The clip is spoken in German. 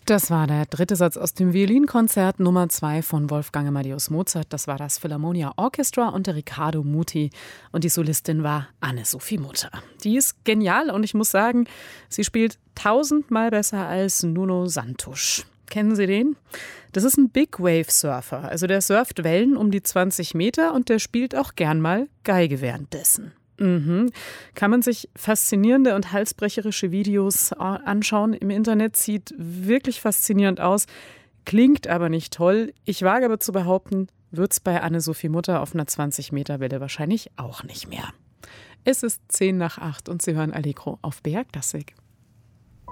Das war der dritte Satz aus dem Violinkonzert Nummer 2 von Wolfgang Amadeus Mozart. Das war das Philharmonia Orchestra unter Riccardo Muti. Und die Solistin war Anne-Sophie Mutter. Die ist genial und ich muss sagen, sie spielt 1000-mal besser als Nuno Santos. Kennen Sie den? Das ist ein Big Wave Surfer. Also der surft Wellen um die 20 Meter und der spielt auch gern mal Geige währenddessen. Kann man sich faszinierende und halsbrecherische Videos anschauen im Internet. Sieht wirklich faszinierend aus, klingt aber nicht toll. Ich wage aber zu behaupten, wird's bei Anne-Sophie Mutter auf einer 20-Meter-Welle wahrscheinlich auch nicht mehr. Es ist 7:50 und Sie hören Allegro auf BR Klassik.